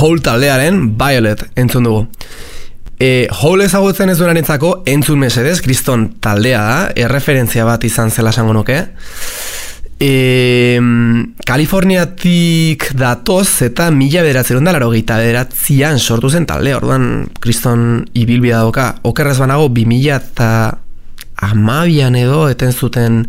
Hole taldearen Violet entzun dugu. Hole ezagutzen ez duenarentzako entzun mesedez, Kriston taldea da, erreferentzia bat izan zela esango nuke. Kaliforniatik datoz eta 1989an sortu zen taldea, orduan Kriston ibilbidea dauka, okerrez banago 2012an edo eten zuten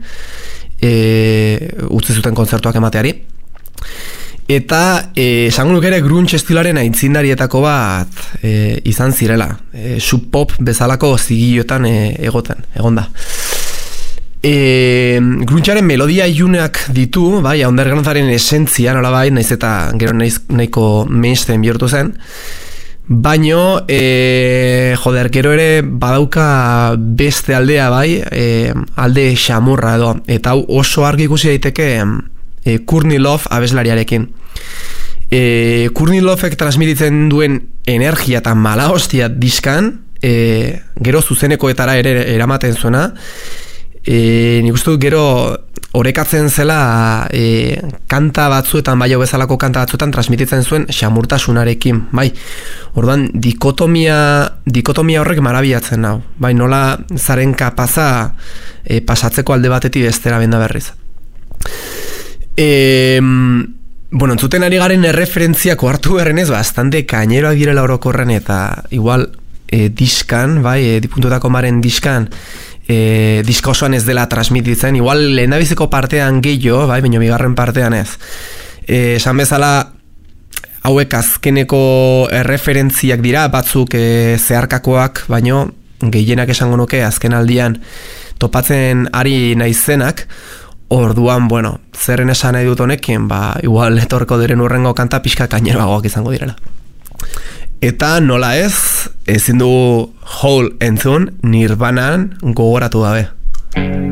utzi zuten kontzertuak emateari. Eta esango nuke ere grunge estilaren aitzindarietako bat izan zirela, sub pop bezalako zigilloetan egonda. Grungearen melodia ilunak ditu, bai, undergroundaren esentzia nola bai, naiz eta gero nahiko mainstream bihurtu zen, baino gero ere badauka beste aldea bai, alde xamurra edo, eta hau oso argi ikusi daiteke Courtney Love abeslariarekin. Courtney Lovek transmititzen duen energia eta mala hostia diskan, gero zuzenekoetara ere eramaten zuena, nik uste dut gero orekatzen zela kanta batzuetan, bai hau bezalako kanta batzuetan transmititzen zuen xamurtasunarekin, bai. Orduan, dikotomia horrek marabiatzen nau, bai, nola zaren kapaza pasatzeko alde batetik bestera benda berriz. Entzuten ari garen erreferentziako hartu berrenez bastante kaineroak direla orokorren eta igual diskan, bai, dipuntutako maren diskan diska osoan ez dela transmititzen, igual lehendabiziko partean gehiago, bai, baina bigarren partean ez. Esan bezala hauek azkeneko erreferentziak dira, batzuk zeharkakoak, baino gehienak esango nuke azken aldian topatzen ari naizenak. Orduan, zerren esan nahi dut honekin, igual etorko diren urrengo kanta pixka kaineroagoak izango direla. Eta nola ez, ezin dugu Hole entzun Nirvanan gogoratu gabe.